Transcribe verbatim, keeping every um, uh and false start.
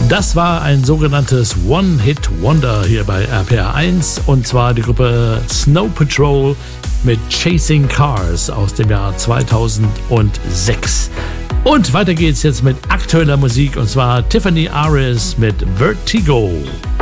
Das war ein sogenanntes One-Hit-Wonder hier bei R P R eins, und zwar die Gruppe Snow Patrol mit Chasing Cars aus dem Jahr zweitausendsechs. Und weiter geht's jetzt mit aktueller Musik, und zwar Tiffany Aris mit Vertigo.